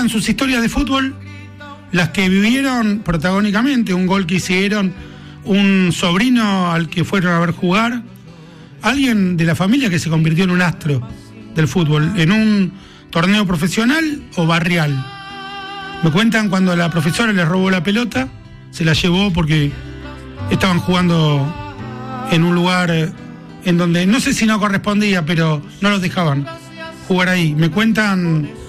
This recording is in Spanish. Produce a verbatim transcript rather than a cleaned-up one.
cuentan sus historias de fútbol, las que vivieron protagónicamente, un gol que hicieron, un sobrino al que fueron a ver jugar, alguien de la familia que se convirtió en un astro del fútbol, en un torneo profesional o barrial. Me cuentan cuando la profesora les robó la pelota, se la llevó porque estaban jugando en un lugar en donde no sé si no correspondía, pero no los dejaban jugar ahí. Me cuentan